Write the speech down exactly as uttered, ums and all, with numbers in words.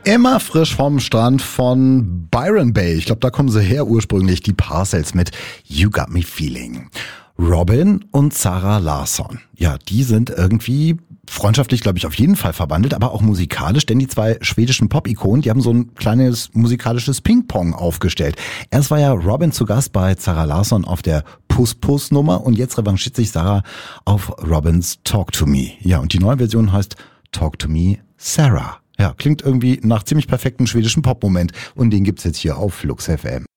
Immer frisch vom Strand von Byron Bay. Ich glaube, da kommen sie her ursprünglich, die Parcels mit You Got Me Feeling. Robyn und Zara Larsson. Ja, die sind irgendwie freundschaftlich, glaube ich, auf jeden Fall verbandelt, aber auch musikalisch, denn die zwei schwedischen Pop-Ikonen, die haben so ein kleines musikalisches Ping-Pong aufgestellt. Erst war ja Robyn zu Gast bei Zara Larsson auf der Puss-Puss-Nummer und jetzt revanchiert sich Zara auf Robyns Talk to Me. Ja, und die neue Version heißt Talk to Me Sarah. Ja, klingt irgendwie nach ziemlich perfekten schwedischen Pop-Moment und den gibt's jetzt hier auf Flux F M.